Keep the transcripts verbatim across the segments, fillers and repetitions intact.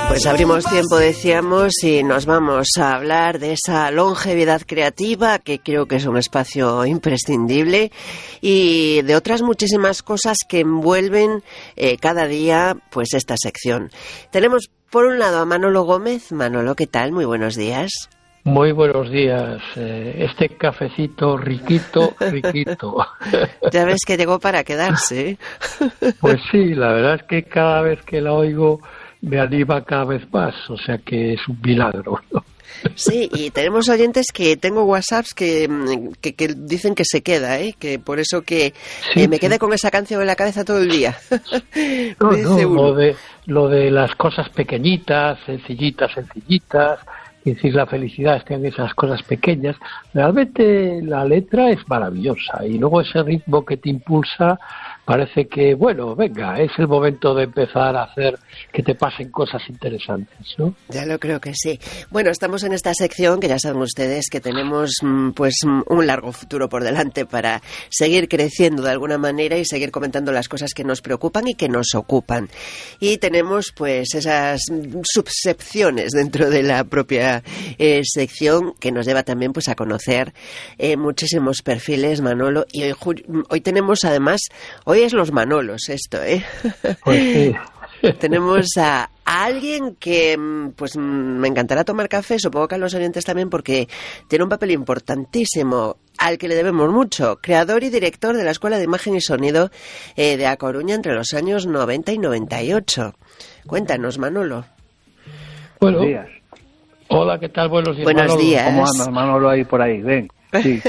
Pues abrimos tiempo, decíamos, y nos vamos a hablar de esa longevidad creativa, que creo que es un espacio imprescindible, y de otras muchísimas cosas que envuelven eh, cada día pues esta sección. Tenemos por un lado a Manolo Gómez. Manolo, ¿qué tal? Muy buenos días. Muy buenos días. Eh, este cafecito riquito, riquito. Ya ves que llegó para quedarse. Pues sí, la verdad es que cada vez que la oigo me anima cada vez más, o sea que es un milagro, ¿no? Sí, y tenemos oyentes que tengo WhatsApps que, que, que dicen que se queda, ¿eh? Que por eso que sí, eh, me sí. quedé con esa canción en la cabeza todo el día. No, Me no, dice uno. lo de, lo de las cosas pequeñitas, sencillitas, sencillitas, es decir, la felicidad está en esas cosas pequeñas. Realmente la letra es maravillosa y luego ese ritmo que te impulsa parece que, bueno, venga, es el momento de empezar a hacer que te pasen cosas interesantes, ¿no? Ya lo creo que sí. Bueno, estamos en esta sección que ya saben ustedes que tenemos pues un largo futuro por delante para seguir creciendo de alguna manera y seguir comentando las cosas que nos preocupan y que nos ocupan. Y tenemos pues esas subsecciones dentro de la propia eh, sección que nos lleva también pues a conocer eh, muchísimos perfiles, Manolo. Y hoy, hoy tenemos además, hoy es los Manolos esto, ¿eh? Pues sí. Tenemos a, a alguien que pues me encantará tomar café, supongo que a los oyentes también, porque tiene un papel importantísimo al que le debemos mucho. Creador y director de la Escuela de Imagen y Sonido eh, de A Coruña entre los años noventa y noventa y ocho. Cuéntanos, Manolo. Bueno, buenos días. Hola, ¿qué tal? Buenos días, Buenos Manolo. días. ¿Cómo andas, Manolo, ahí por ahí? Ven. Sí.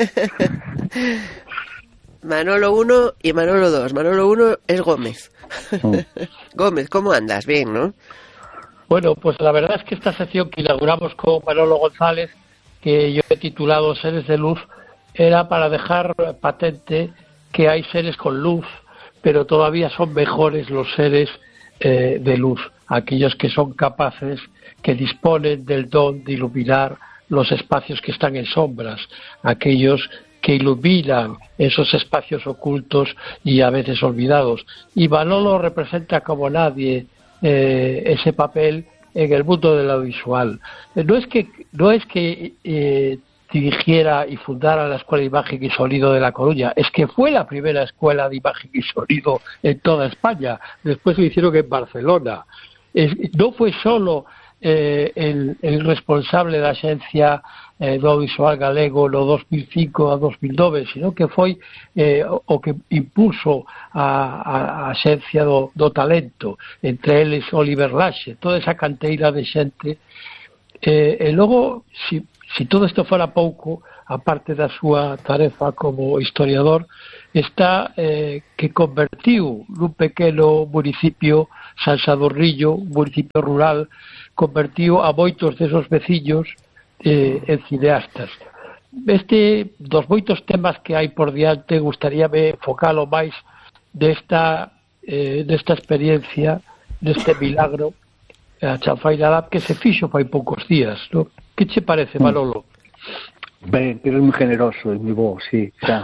Manolo uno y Manolo dos. Manolo uno es Gómez. Mm. Gómez, ¿cómo andas? Bien, ¿no? Bueno, pues la verdad es que esta sección que inauguramos con Manolo González, que yo he titulado Seres de Luz, era para dejar patente que hay seres con luz, pero todavía son mejores los seres eh, de luz, aquellos que son capaces, que disponen del don de iluminar los espacios que están en sombras, aquellos que iluminan esos espacios ocultos y a veces olvidados. Y Manolo representa como nadie eh, ese papel en el mundo del audiovisual. No es que no es que eh, dirigiera y fundara la Escuela de Imagen y Sonido de La Coruña, es que fue la primera escuela de imagen y sonido en toda España. Después lo hicieron en Barcelona. Es, no fue solo eh, el, el responsable da Axencia eh, do Audiovisual Galego no dos mil cinco a dos mil nove, sino que foi eh, o que impulso a, a, a Axencia do, do talento, entre eles Oliver Laxe, toda esa canteira de xente. Eh, e logo, si, si todo isto fora pouco, a parte da súa tarefa como historiador, está eh, que convertiu nun pequeno municipio, San Sadurrillo, un municipio rural, convertiu a moitos desos veciños eh, en cineastas. Este, dos moitos temas que hai por diante, gustaríame focalo máis desta, eh, desta experiencia, deste milagro, a Chanfaina Lab, que se fixo fai poucos días, ¿no? Que che parece, Manolo? Ben, que eres moi generoso e moi bo, sí, xa.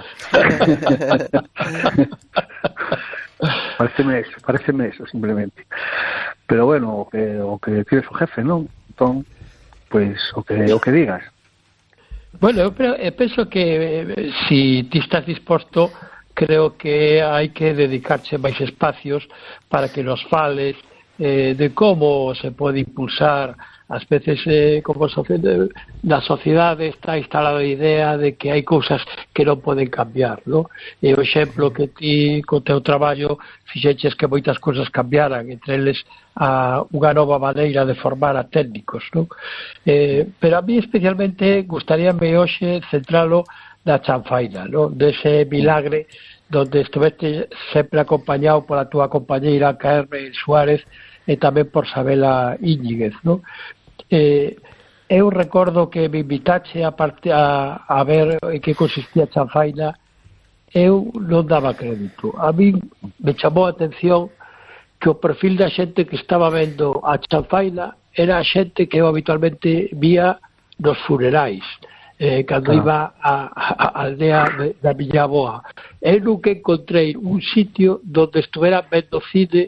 pareceme eso, pareceme eso, simplemente. Pero bueno, o que, o que tienes o jefe, non? Entón, pues, o que, o que digas. Bueno, eu, eu penso que eh, si ti estás disposto, creo que hai que dedicarse máis espacios para que nos fales eh, de como se pode impulsar. Ás veces eh, como sociedade, na sociedade está instalada a idea de que hai cousas que non poden cambiar, ¿no? E o exemplo que ti co teu traballo fixeches que moitas cousas cambiaran, entre eles a unha nova maneira de formar a técnicos, ¿no? Eh, pero a mí especialmente gustaríame hoxe centralo na chanfaina, ¿no? Dese milagre donde estuveste sempre acompañado pola túa compañeira Carmen Suárez e tamén por Sabela Íñiguez, ¿no? Eh, eu recordo que me invitache a, parte, a, a ver en que consistía a chanfaina. Eu non daba crédito. A mí me chamou a atención que o perfil da xente que estaba vendo a chanfaina era a xente que eu habitualmente vía nos funerais, eh, cando ah. iba a, a, a aldea de, da miña avoa. Eu nunca encontrei un sitio donde estuvera vendo cine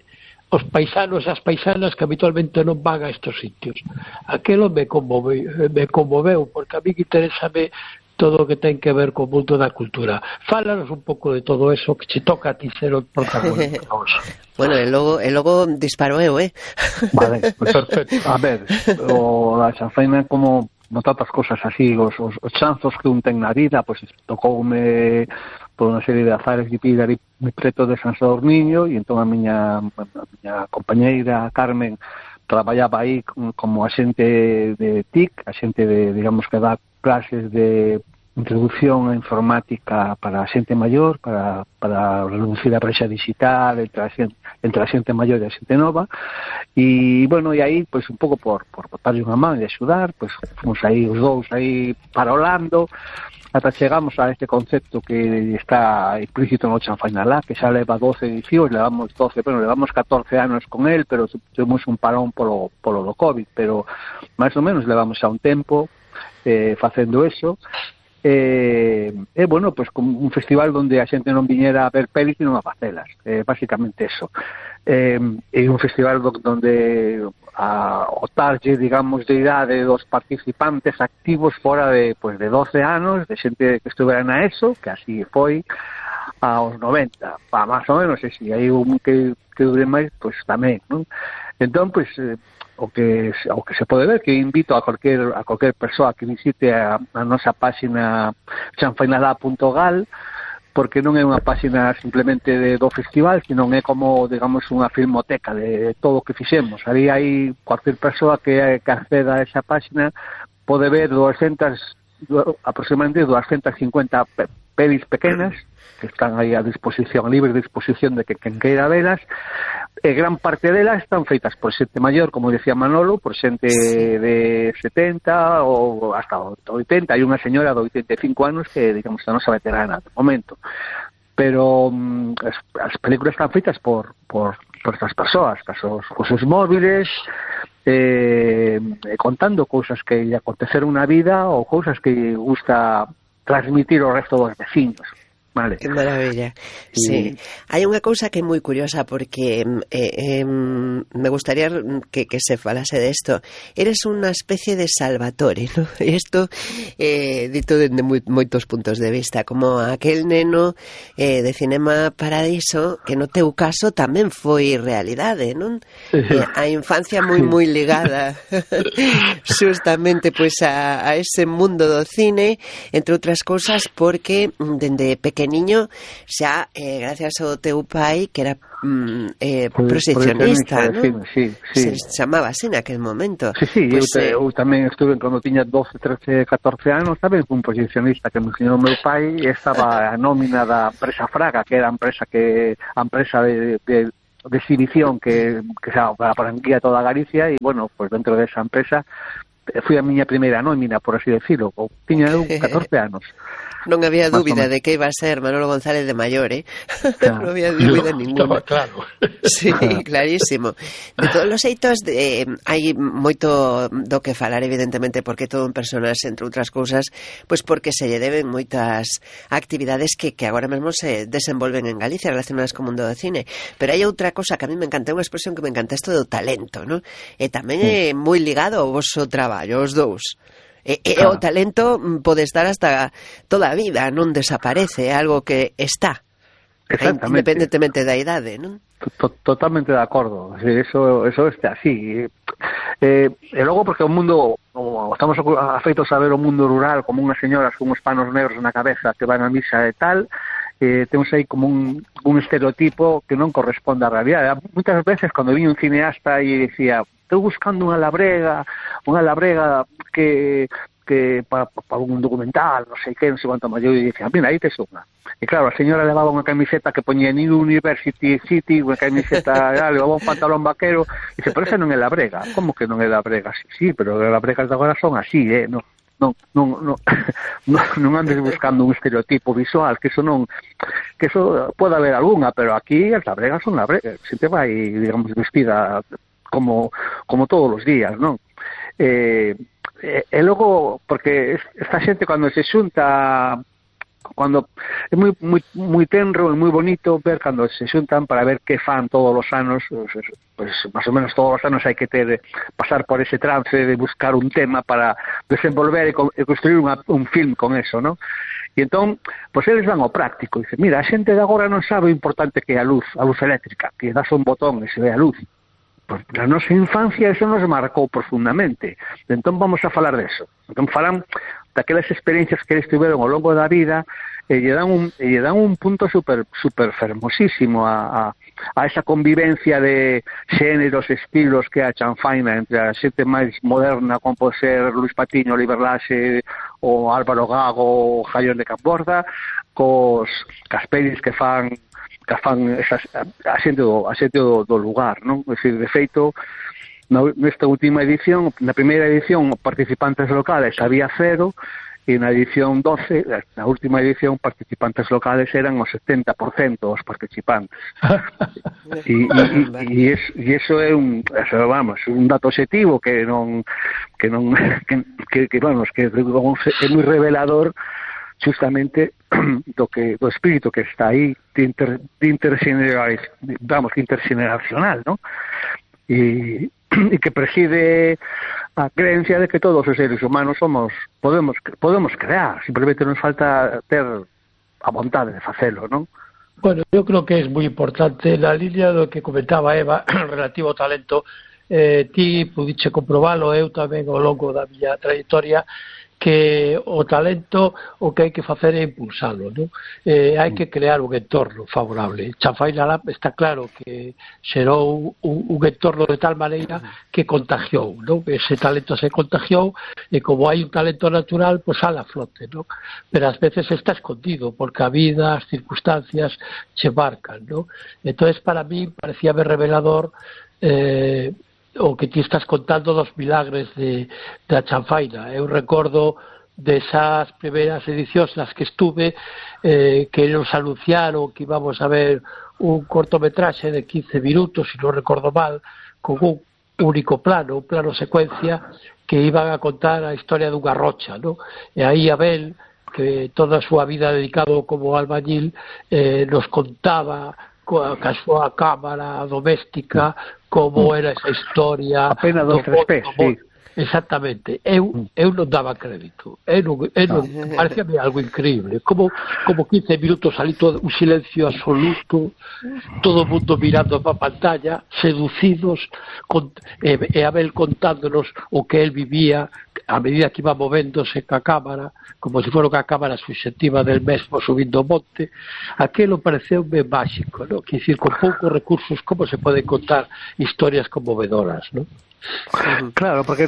os paisanos e as paisanas que habitualmente non van a estos sitios. Aquilo me conmoveu, me conmoveu porque a mí interésame todo o que ten que ver co mundo da cultura. Fálanos un pouco de todo eso que che toca a ti ser o protagonista. Bueno, e logo, e logo disparo eu, eh? Vale, pues, perfecto. A ver, o da chanfaina como no tantas cosas así, os, os, os chanzos que un ten na vida, pois pues, tocoume por unha serie de azares de vida ali moi preto de San Sadurniño, e entón a miña, a miña compañeira Carmen traballaba aí como axente de T I C, axente de, digamos, que dá clases de introducción a informática para a xente maior, para, para reducir a brecha digital entre a xente, entre a xente maior e a xente nova, e, bueno, e aí, pois, un pouco por, por botarlle unha man e axudar, pois, fomos aí os dous aí parolando, ata chegamos a este concepto que está implícito no Chanfainalá, que xa leva doce edicións, levamos doce, bueno, levamos catorce anos con el, pero tuvimos un parón polo, polo do COVID, pero máis ou menos levamos xa un tempo eh, facendo eso. E, eh, bueno, pues como un festival donde a xente non viñera a ver pelis e non a facelas, eh, basicamente eso. Eh, é un festival do, donde a, o target, digamos, de idade dos participantes activos fora de, pues, de doce anos, de xente que estuvera na ESO, que así foi, aos noventa, pa, máis ou menos, e si hai un que, que dure máis, pues tamén, non? Entón, pues, eh, o que o que se pode ver, que invito a cualquier a cualquier persoa que visite a, a nosa páxina chanfainalá punto gal, porque non é unha páxina simplemente de, do festival, sino é como, digamos, unha filmoteca de, de todo o que fixemos. Ali hai cualquier persoa que, que acceda a esa páxina pode ver doscientas, aproximadamente doscientas cincuenta pe, pelis pequenas que están aí a disposición, a libre disposición de que quen queira velas, e gran parte delas están feitas por xente maior, como decía Manolo, por xente de setenta ou hasta oitenta. Hai unha señora de oitenta e cinco anos que, digamos, a nosa veterana de momento. Pero um, as, as películas están feitas por, por, por estas persoas, casos, cos seus móviles, eh, contando cousas que lle aconteceron na vida ou cousas que gusta transmitir ao resto dos veciños. Vale. Que maravilla. Sí. Hai unha cousa que é moi curiosa porque eh, eh, me gustaría que, que se falase de esto. Eres unha especie de Salvatore, ¿no? Isto eh, dito dende moi, moitos puntos de vista, como aquel neno eh, de Cinema Paradiso que no teu caso tamén foi realidade, non? Eh, a infancia moi moi ligada justamente pois a, a ese mundo do cine, entre outras cousas porque dende pequeno niño xa, eh, gracias ao teu pai que era mm, eh, proxeccionista, non? Sí, sí. Se chamaba así naquel momento. Sí, sí, pues, eu, te, eu tamén estuve cando tiña doce, trece, catorce anos, tamén fui un proxeccionista que me ensinou meu pai, e estaba a nómina da empresa Fraga, que era a empresa que a empresa de, de de exhibición que, que xa franquía toda Galicia, e bueno, pues dentro desa empresa fui a miña primeira nómina, por así decirlo, tiña eu catorce anos. Non había dúbida de que iba a ser Manolo González de maior, eh? Claro. Non había dúbida no, ninguna. Claro. Sí, clarísimo. De todos os xeitos, eh, hai moito do que falar, evidentemente, porque todo un personaxe, entre outras cousas, pois porque se lle deben moitas actividades que, que agora mesmo se desenvolven en Galicia relacionadas co mundo do cine. Pero hai outra cosa que a mí me encanta, unha expresión que me encanta, isto do talento, ¿no? E tamén é moi ligado ao vosso traballo, os dous. E, e claro. O talento pode estar hasta toda a vida, non desaparece, é algo que está, independentemente da idade, non? Totalmente de acordo, eso, eso está así. Eh, e logo porque o mundo, o, estamos afeitos a ver o mundo rural como unhas señoras con uns panos negros na cabeza que van a misa e tal, eh, temos aí como un, un estereotipo que non corresponde á realidade. Muitas veces, cando viña un cineasta e dicía, estou buscando unha labrega, unha labrega que que para pa un documental, non sei que, non sei quanto máis, eu dicía, mira, aí tes unha. E claro, a señora levaba unha camiseta que poñía New University City, unha camiseta, levaba un pantalón vaquero, e dice, pero esa non é labrega. Como que non é labrega? Sí, sí, pero as labregas de agora son así, eh, non. Non, non, non, non, non andes buscando un estereotipo visual, que eso non, que eso pode haber algunha, pero aquí as labregas son labregas, xente vai, digamos, vestida como como todos os días, non? Eh, e, e logo, porque esta xente cando se xunta Cuando é moi, moi, moi tenro e moi bonito ver cando se xuntan para ver que fan todos os anos, pues, pues más ou menos todos os anos hai que ter pasar por ese trance de buscar un tema para desenvolver e, co, e construir unha, un film con eso, ¿no? E entón, pois eles van ao práctico, dice, mira, a xente de agora non sabe o importante que é a luz, a luz eléctrica, que das un botón e se ve a luz. Pois na nosa infancia eso nos marcou profundamente. Entón vamos a falar deso. Entón falan daquelas experiencias que eles tiveron ao longo da vida e lle dan un, e lle dan un punto super, super fermosísimo a, a, a esa convivencia de xéneros, estilos que a chanfaina entre a xente máis moderna como pode ser Luis Patiño, Oliver Laxe ou Álvaro Gago ou Jaión de Camborda cos casperis que fan que fan esas, a xente do, a xente do, do lugar, non? É dicir, de feito nesta última edición, na primeira edición participantes locales había cero e na edición doce, na última edición participantes locales eran o setenta por cento dos participantes e, e, e, es, e eso é un eso, vamos, un dato objetivo que non que non que, que, que vamos, que é moi revelador justamente do que do espírito que está aí de, inter, de intergeneracional, vamos, intergeneracional, ¿no? E e que preside a creencia de que todos os seres humanos somos podemos podemos crear, simplemente nos falta ter a vontade de facelo, non? Bueno, eu creo que é moi importante na línea do que comentaba Eva relativo ao talento. Eh, ti pudiche comprobalo, eu tamén ao longo da miña trayectoria, que o talento o que hai que facer é impulsalo, non? Eh, hai que crear un entorno favorable. Chanfaina Lab está claro que xerou un, un entorno de tal maneira que contagiou, non? Ese talento se contagiou e como hai un talento natural, pois sale a flote, non? Pero ás veces está escondido porque a vida, as circunstancias che marcan, non? Entón, para mí, parecíame revelador eh, o que ti estás contando dos milagres de, de a chanfaina. Eu recordo desas primeiras edicións nas que estuve eh, que nos anunciaron que íbamos a ver un cortometraxe de quince minutos, se non recordo mal, con un único plano, un plano secuencia que iban a contar a historia dunha rocha, ¿no? E aí Abel, que toda a súa vida dedicado como albañil, eh, nos contaba coa súa cámara doméstica como era esa historia apenas dos tres pés, sí. Exactamente, eu, eu non daba crédito, eu non, eu non, parecíame algo increíble, como, como quince minutos ali todo un silencio absoluto, todo o mundo mirando para a pantalla, seducidos, con, e, e Abel contándonos o que él vivía a medida que iba movéndose ca cámara, como se fora ca cámara subxectiva del mesmo subindo o monte. Aquelo pareceume máxico, ¿no? Que decir, con poucos recursos, como se poden contar historias conmovedoras, ¿no? Claro, porque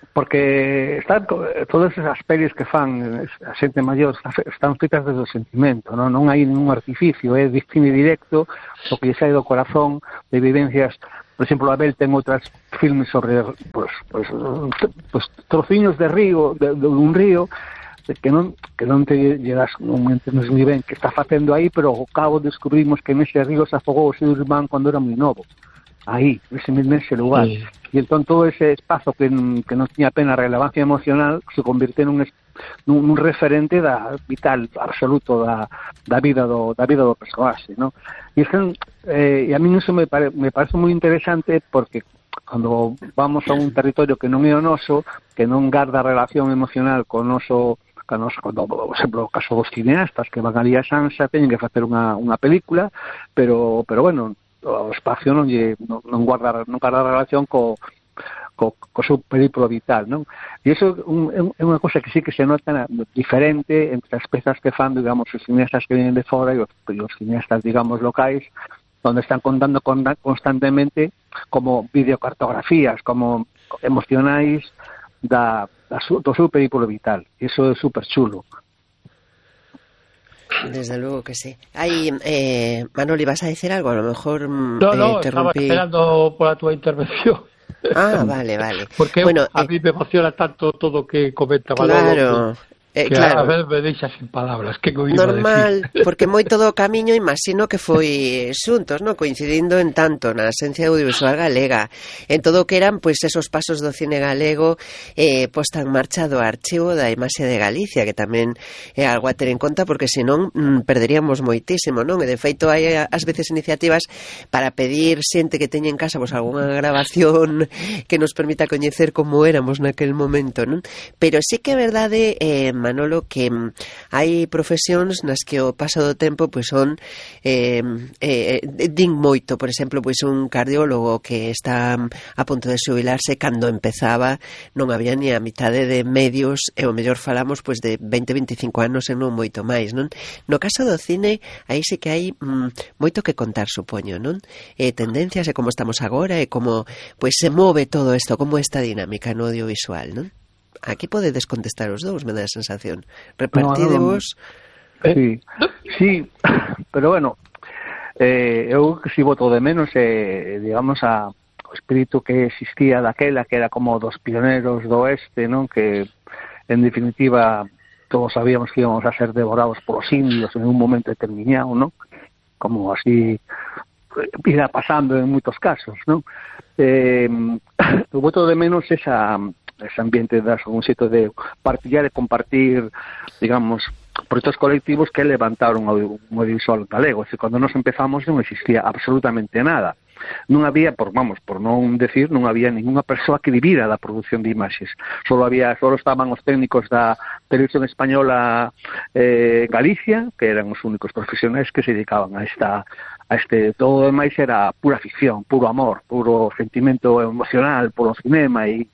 porque están todas esas pelis que fan a xente maior están feitas desde o sentimento, non, non hai ningún artificio, é cine directo, o que lle sai do corazón, de vivencias. Por exemplo, Abel ten outras filmes sobre pues, pues, pues, trociños de río, de, de un río, que non que non te llegas, non entendes ni ben que está facendo aí, pero ao cabo descubrimos que nese río se afogou o seu irmán cando era moi novo. Aí, nese mesmo lugar. Sí. E entón todo ese espazo que, que non tiña apenas relevancia emocional se convirte nun, nun, nun referente da vital absoluto da, da vida do da vida do persoaxe, ¿no? E están, eh, e a mí eso me, pare, me parece moi interesante porque cando vamos a un territorio que non é o noso, que non garda relación emocional con o noso Canos, cando, por exemplo, o caso dos cineastas que van ali a Sansa, teñen que facer unha, unha película, pero, pero bueno, o espacio non, lle, non, non guarda non guarda relación co, co, co seu periplo vital, non? E iso é unha cosa que sí que se nota diferente entre as pezas que fan, digamos, os cineastas que vienen de fora e os, e os cineastas, digamos, locais, onde están contando constantemente como videocartografías, como emocionais da, da su, do seu periplo vital. E iso é super chulo. Desde luego que sí. Hay, eh, Manoli, ¿vas a decir algo? A lo mejor no, eh, no, interrumpí. Estaba esperando por la tua intervención. Ah, vale, vale. Porque bueno, a eh, mí me emociona tanto todo que comenta Manolo. Claro. Eh, que claro. a vez me deixa sin palabras, que co normal, porque moito do camiño imagino que foi xuntos, no? Coincidindo en tanto na esencia audiovisual galega, en todo o que eran pois esos pasos do cine galego, eh, posta en marcha do Archivo da Imaxe de Galicia, que tamén é algo a ter en conta, porque senón mm, perderíamos moitísimo, non? E de feito hai ás veces iniciativas para pedir xente que teña en casa pois algunha grabación que nos permita coñecer como éramos naquel momento, non? Pero sí que é verdade, eh, Manolo, que mm, hai profesións nas que o paso do tempo pois son eh, eh, din moito, por exemplo, pois un cardiólogo que está a punto de xubilarse, cando empezaba non había ni a mitade de medios, e o mellor falamos pois de veinte, veinticinco anos e non moito máis, non? No caso do cine, aí sí que hai mm, moito que contar, supoño, non? E tendencias e como estamos agora e como pois se move todo isto, como esta dinámica no audiovisual, non? Aquí podedes contestar os dous, me dá a sensación. Repartidevos... No, no, sí, sí, pero bueno, eh, eu que si voto de menos, eh, digamos, a, o espírito que existía daquela, que era como dos pioneros do oeste, non? Que, en definitiva, todos sabíamos que íbamos a ser devorados por os indios en un momento determinado, non? Como así irá pasando en moitos casos, non? Eh, eu voto de menos esa... ese ambiente de un xeito de partillar e compartir, digamos, proxectos colectivos que levantaron o audiovisual galego. E cando nos empezamos non existía absolutamente nada. Non había, por vamos, por non decir, non había ninguna persoa que vivira da produción de imaxes. Solo había, solo estaban os técnicos da Televisión Española eh, Galicia, que eran os únicos profesionais que se dedicaban a esta a este, todo demais era pura ficción, puro amor, puro sentimento emocional polo cinema e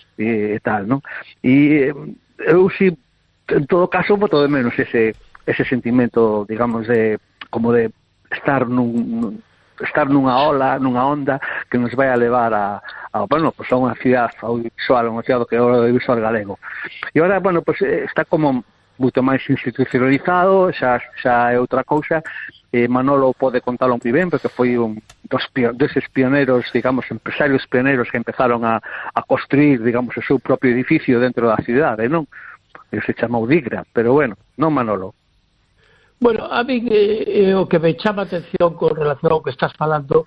e tal, non? E eu si, en todo caso, voto de menos ese ese sentimento, digamos, de como de estar nun estar nunha ola, nunha onda que nos vai a levar a, a bueno, pues a unha cidade audiovisual, unha cidade que é o audiovisual galego. E agora, bueno, pues está como moito máis institucionalizado, xa, xa é outra cousa. Eh, Manolo pode contalo moi ben, porque foi un dos deses pioneros, digamos, empresarios pioneros que empezaron a, a construir, digamos, o seu propio edificio dentro da cidade, non? E se chamou Digra, pero bueno, non, Manolo? Bueno, a mí eh, o que me chama a atención con relación ao que estás falando,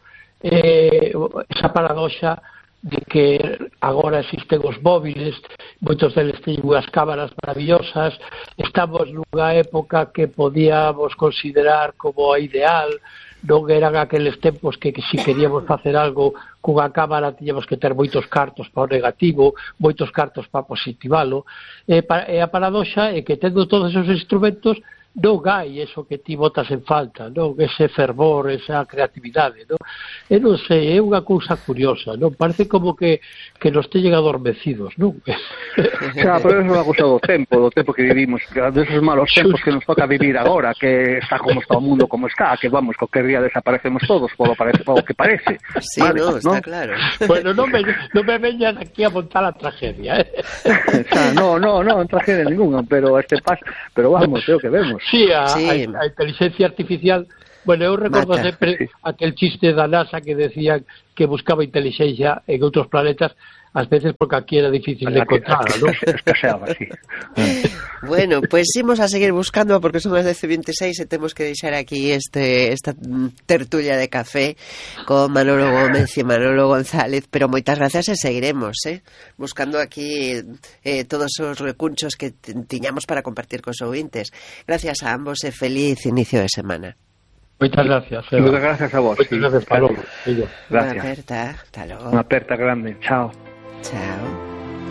eh, esa paradoxa de que agora existen os móviles, moitos deles teñen unhas cámaras maravillosas, estamos nunha época que podíamos considerar como a ideal, non eran aqueles tempos que, que si queríamos facer algo cunha cámara tiñamos que ter moitos cartos para o negativo, moitos cartos para positivalo, e, pa, e a paradoxa é que tendo todos esos instrumentos non hai eso que ti botas en falta, non? Ese fervor, esa creatividade, non? E non sei, é unha cousa curiosa, non? Parece como que, que nos teñen adormecidos, non? Xa, pero é unha cousa do tempo, do tempo que vivimos, desos malos tempos que nos toca vivir agora, que está como está o mundo como está, que vamos, qualquer día desaparecemos todos, polo, parece, polo que parece. Sí, vale, no, está ¿no? Claro. Bueno, non me, non me veñan aquí a montar a tragedia, eh? Xa, no, no, no, en tragedia ninguna, pero este pas, pero vamos, é o que vemos. Sí, a, sí. a, a inteligencia artificial. Bueno, eu recordo Mata, sempre sí. aquel chiste da NASA que decían que buscaba inteligencia en outros planetas, ás veces porque aquí era difícil de encontrar, ¿no? Escaseaba, sí. Bueno, pues imos a seguir buscando porque son as dez e veintiséis e temos que deixar aquí este esta tertulia de café con Manolo Gómez e Manolo González, pero moitas gracias e seguiremos, eh? Buscando aquí eh, todos os recunchos que tiñamos para compartir cos ouvintes. Gracias a ambos e feliz inicio de semana. Moitas gracias. Eva. Moitas gracias a vos. Moitas gracias, Paloma. Gracias. Unha aperta, hasta logo. Unha aperta grande. Chao. Chao.